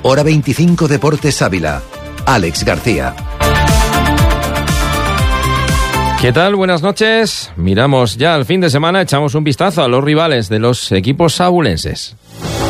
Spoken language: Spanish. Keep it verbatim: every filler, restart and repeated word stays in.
Hora veinticinco Deportes Ávila. Alex García. ¿Qué tal? Buenas noches. Miramos ya al fin de semana, echamos un vistazo a los rivales de los equipos abulenses.